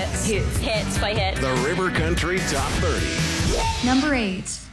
hits. Hits by hits. The River Country Top 30. Number 8.